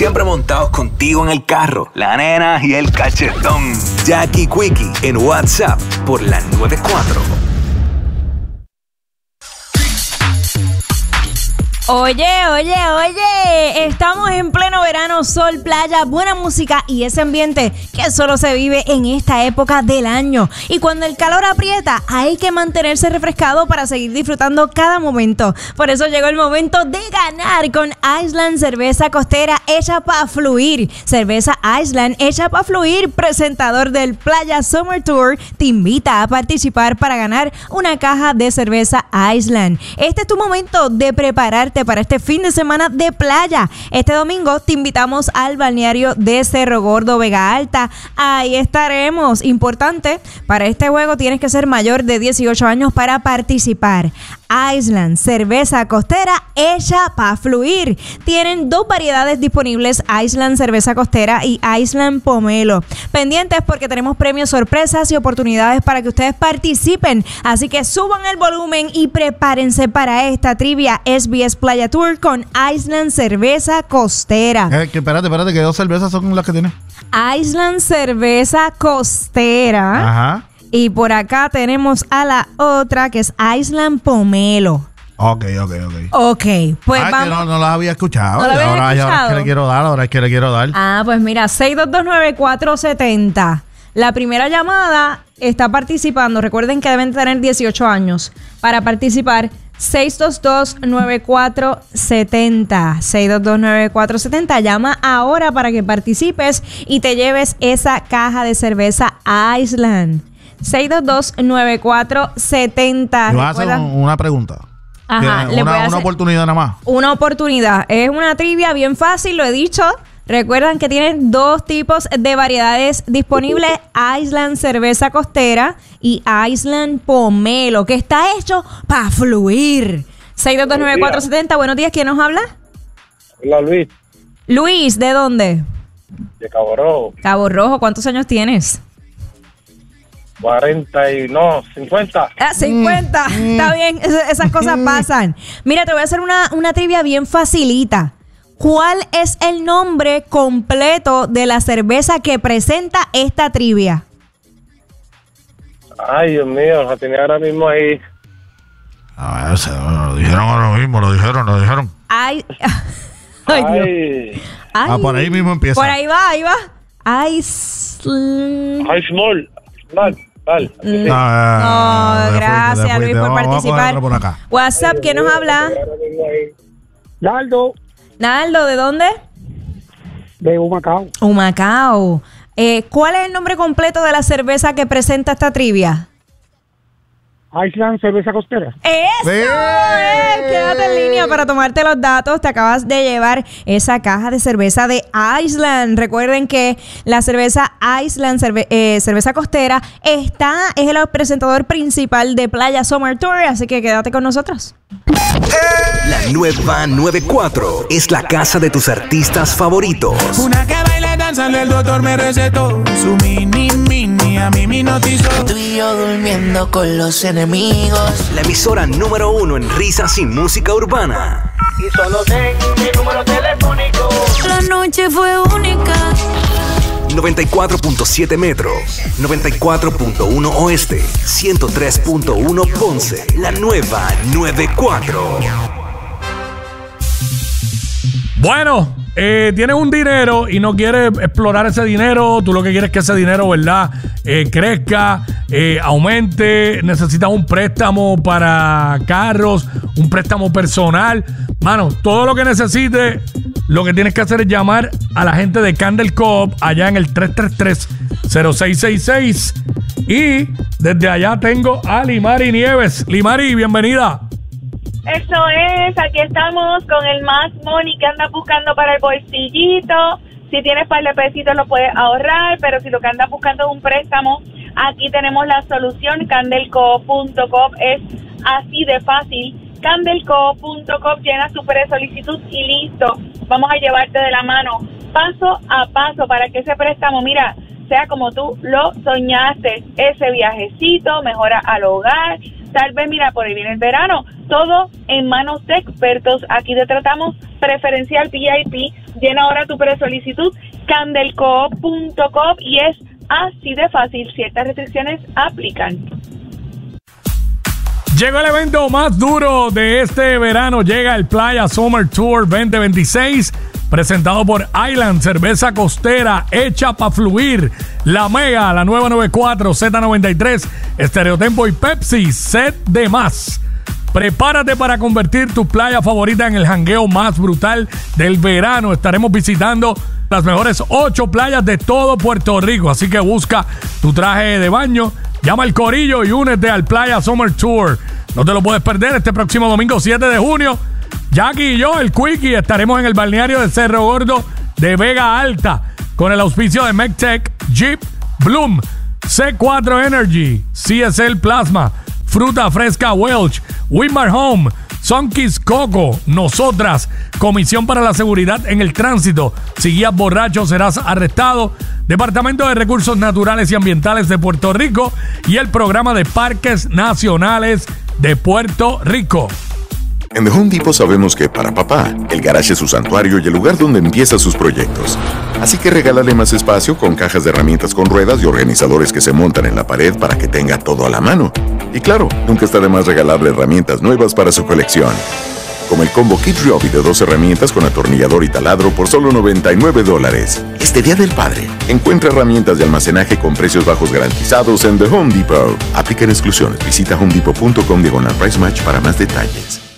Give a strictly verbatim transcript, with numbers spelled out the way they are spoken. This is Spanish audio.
siempre montados contigo en el carro, la nena y el cachetón. Jackie Quickie en WhatsApp por la noventa y cuatro. Oye, oye, oye, estamos en pleno verano, sol, playa, buena música y ese ambiente que solo se vive en esta época del año. Y cuando el calor aprieta, hay que mantenerse refrescado para seguir disfrutando cada momento. Por eso llegó el momento de ganar con Island Cerveza Costera hecha para fluir. Cerveza Island hecha para fluir, presentador del Playa Summer Tour, te invita a participar para ganar una caja de cerveza Island. Este es tu momento de prepararte para este fin de semana de playa. Este domingo te invitamos al balneario de Cerro Gordo, Vega Alta. Ahí estaremos. Importante, para este juego tienes que ser mayor de dieciocho años para participar. Island, cerveza costera hecha para fluir. Tienen dos variedades disponibles, Island Cerveza Costera y Island Pomelo. Pendientes porque tenemos premios, sorpresas y oportunidades para que ustedes participen. Así que suban el volumen y prepárense para esta trivia S B S Playa Tour con Island Cerveza Costera. Eh, que espérate, espérate, que dos cervezas son las que tienes. Island Cerveza Costera. Ajá. Y por acá tenemos a la otra que es Island Pomelo. Ok, ok, ok. Ok, pues ah, vamos. Que no, no las había escuchado. ¿No la habías ahora, escuchado? ahora es que le quiero dar, ahora es que le quiero dar. Ah, pues mira, seis dos dos nueve cuatro siete cero. La primera llamada está participando. Recuerden que deben tener dieciocho años para participar. seis dos dos nueve cuatro siete cero. seis dos dos nueve cuatro siete cero. Llama ahora para que participes y te lleves esa caja de cerveza Island. seis dos dos nueve cuatro siete cero. Me vas a hacer un- una pregunta. Ajá, Tiene le una, voy a una hacer oportunidad nada más. una oportunidad. Es una trivia bien fácil, lo he dicho. Recuerdan que tienen dos tipos de variedades disponibles: Island Cerveza Costera y Island Pomelo, que está hecho para fluir. seis dos dos nueve cuatro siete cero. Buenos días, ¿quién nos habla? Hola, Luis, Luis, ¿de dónde? de Cabo Rojo. Cabo Rojo, ¿cuántos años tienes? cuarenta y no, cincuenta. Ah, cincuenta. Está bien, es- esas cosas pasan. Mira, te voy a hacer una, una trivia bien facilita. ¿Cuál es el nombre completo de la cerveza que presenta esta trivia? Ay, Dios mío, la tenía ahora mismo ahí. A ver, se- lo dijeron ahora mismo, lo dijeron, lo dijeron. Ay, ay, Dios. Ay, Ay. Ah, por ahí mismo empieza. Por ahí va, ahí va. Isl- ay, small. Mal, mal. No, No, te fuiste, gracias te Luis fuiste. por Vamos- vamos a participar. cogerlo por acá. WhatsApp, ¿quién nos habla? Ahora mismo ahí. Naldo, Naldo, ¿de dónde? de Humacao. Humacao. Eh, ¿Cuál es el nombre completo de la cerveza que presenta esta trivia? Island Cerveza Costera. ¡Eso! ¡Bien! eh, Quédate en línea para tomarte los datos. Te acabas de llevar esa caja de cerveza de Island. Recuerden que la cerveza Island, cerve- eh, cerveza costera, está, es el presentador principal de Playa Summer Tour, así que quédate con nosotros. La nueva noventa y cuatro es la casa de tus artistas favoritos. Una que baila danzando, el doctor me recetó su mini mini, a mí me hipnotizó. Tú y yo durmiendo con los enemigos. La emisora número uno en risas y música urbana. Y solo tengo mi número telefónico. La noche fue única. noventa y cuatro punto siete Metro, noventa y cuatro punto uno Oeste, ciento tres punto uno Ponce. La nueva noventa y cuatro. Bueno, eh, tienes un dinero y no quieres explorar ese dinero. Tú lo que quieres es que ese dinero, ¿verdad? Eh, crezca, eh, aumente. Necesitas un préstamo para carros, un préstamo personal. Mano, todo lo que necesites, lo que tienes que hacer es llamar a la gente de Candel Co-op allá en el tres tres tres, cero seis seis seis. Y desde allá tengo a Limari Nieves. Limari, bienvenida. Eso es, aquí estamos con el más money que andas buscando para el bolsillito. Si tienes par de pesitos lo puedes ahorrar, pero si lo que andas buscando es un préstamo, aquí tenemos la solución. Candelco punto com es así de fácil. Candelco punto com, llena tu pre-solicitud y listo. Vamos a llevarte de la mano, paso a paso, para que ese préstamo, mira, sea como tú lo soñaste. Ese viajecito, mejora al hogar, tal vez, mira, por ahí viene el verano, todo en manos de expertos. Aquí te tratamos preferencial V I P. Llena ahora tu presolicitud, candelcoop punto com, y es así de fácil. Ciertas restricciones aplican. Llegó el evento más duro de este verano. Llega el Playa Summer Tour veinte veintiséis, presentado por Island, cerveza costera hecha para fluir, La Mega, la nueva noventa y cuatro, Z noventa y tres, Estereotempo y Pepsi, Sed de Más. Prepárate para convertir tu playa favorita en el jangueo más brutal del verano. Estaremos visitando las mejores ocho playas de todo Puerto Rico, así que busca tu traje de baño, llama al corillo y únete al Playa Summer Tour. No te lo puedes perder este próximo domingo siete de junio. Jackie y yo, el Quickie, estaremos en el balneario de Cerro Gordo de Vega Alta con el auspicio de MedTech, Jeep, Bloom, C cuatro Energy, C S L Plasma, Fruta Fresca Welch, Winmar Home, Sunkiss Coco, Nosotras, Comisión para la Seguridad en el Tránsito. Si guías borracho serás arrestado. Departamento de Recursos Naturales y Ambientales de Puerto Rico y el Programa de Parques Nacionales de Puerto Rico. En The Home Depot sabemos que para papá, el garage es su santuario y el lugar donde empieza sus proyectos. Así que regálale más espacio con cajas de herramientas con ruedas y organizadores que se montan en la pared para que tenga todo a la mano. Y claro, nunca está de más regalarle herramientas nuevas para su colección. Como el combo Kit Ryobi de dos herramientas con atornillador y taladro por solo noventa y nueve dólares. Este Día del Padre, encuentra herramientas de almacenaje con precios bajos garantizados en The Home Depot. Aplican exclusiones. Visita homedepot punto com diagonal price match para más detalles.